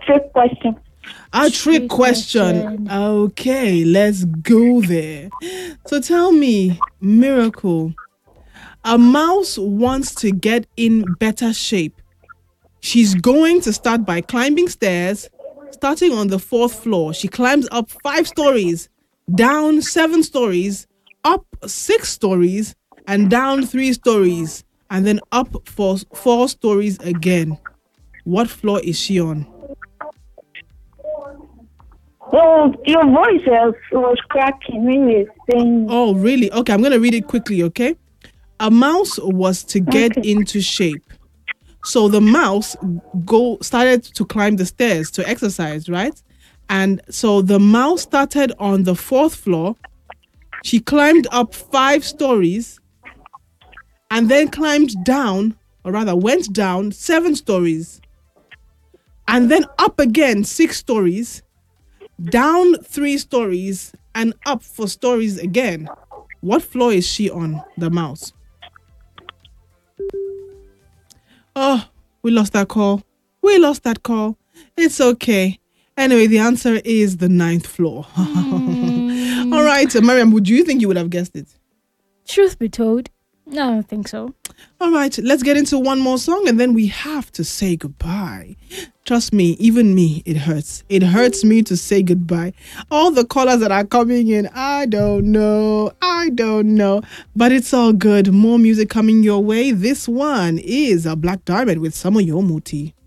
trick question. A trick question. Okay, let's go there. So tell me, Miracle, a mouse wants to get in better shape. She's going to start by climbing stairs. Starting on the 4th floor, she climbs up 5 stories, down 7 stories, up 6 stories, and down 3 stories, and then up for 4 stories again. What floor is she on? Well, your voice was cracking when you were saying. Oh, really? Okay, I'm going to read it quickly, okay? A mouse was to get into shape. So the mouse started to climb the stairs to exercise, right? And so the mouse started on the 4th floor. She climbed up 5 stories and then climbed down, or rather went down 7 stories. And then up again 6 stories, down 3 stories, and up 4 stories again. What floor is she on, the mouse? Oh, we lost that call. It's okay. Anyway, the answer is the 9th floor. All right, Mariam, would you think you would have guessed it? Truth be told, I don't think so. All right, let's get into one more song and then we have to say goodbye. Trust me, even me, it hurts. It hurts me to say goodbye. All the callers that are coming in, I don't know. But it's all good. More music coming your way. This one is a Black Diamond with Samoyo Muti.